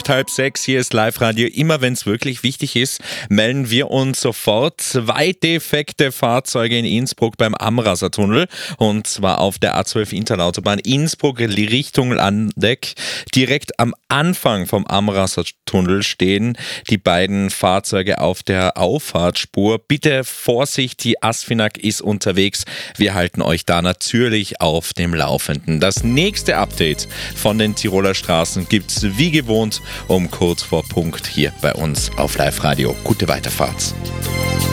Punkt 5:30, hier ist Live-Radio. Immer wenn es wirklich wichtig ist, melden wir uns sofort. 2 defekte Fahrzeuge in Innsbruck beim Amraser Tunnel, und zwar auf der A12 Internauto-Bahn Innsbruck Richtung Landeck. Direkt am Anfang vom Amraser Tunnel stehen die beiden Fahrzeuge auf der Auffahrtsspur. Bitte Vorsicht, die ASFINAG ist unterwegs. Wir halten euch da natürlich auf dem Laufenden. Das nächste Update von den Tiroler Straßen gibt's wie gewohnt um kurz vor Punkt hier bei uns auf Live-Radio. Gute Weiterfahrt.